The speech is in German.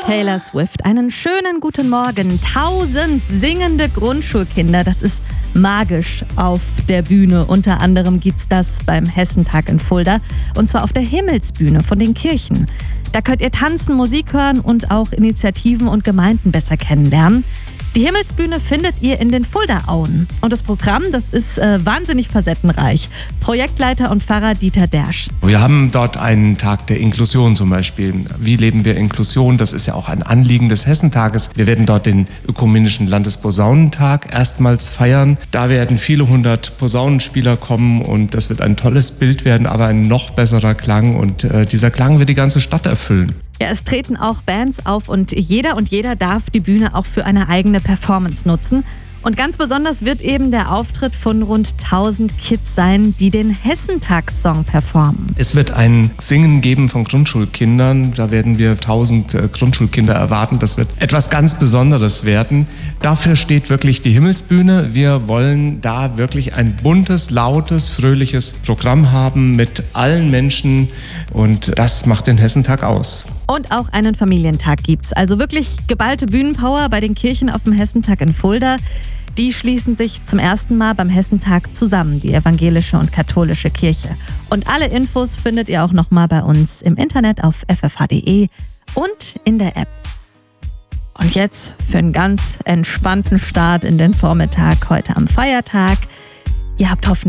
Taylor Swift. Einen schönen guten Morgen. 1000 singende Grundschulkinder, das ist magisch auf der Bühne. Unter anderem gibt's das beim Hessentag in Fulda. Und zwar auf der Himmelsbühne von den Kirchen. Da könnt ihr tanzen, Musik hören und auch Initiativen und Gemeinden besser kennenlernen. Die Himmelsbühne findet ihr in den Fuldaauen. Und das Programm, das ist wahnsinnig facettenreich. Projektleiter und Pfarrer Dieter Dersch. Wir haben dort einen Tag der Inklusion zum Beispiel. Wie leben wir Inklusion? Das ist ja auch ein Anliegen des Hessentages. Wir werden dort den ökumenischen Landesposaunentag erstmals feiern. Da werden viele hundert Posaunenspieler kommen und das wird ein tolles Bild werden, aber ein noch besserer Klang. Und dieser Klang wird die ganze Stadt erfüllen. Ja, es treten auch Bands auf und jeder darf die Bühne auch für eine eigene Performance nutzen. Und ganz besonders wird eben der Auftritt von rund 1000 Kids sein, die den Hessentagssong performen. Es wird ein Singen geben von Grundschulkindern. Da werden wir 1000 Grundschulkinder erwarten. Das wird etwas ganz Besonderes werden. Dafür steht wirklich die Himmelsbühne. Wir wollen da wirklich ein buntes, lautes, fröhliches Programm haben mit allen Menschen. Und das macht den Hessentag aus. Und auch einen Familientag gibt's. Also wirklich geballte Bühnenpower bei den Kirchen auf dem Hessentag in Fulda. Die schließen sich zum ersten Mal beim Hessentag zusammen, die evangelische und katholische Kirche. Und alle Infos findet ihr auch nochmal bei uns im Internet auf ffh.de und in der App. Und jetzt für einen ganz entspannten Start in den Vormittag heute am Feiertag. Ihr habt hoffentlich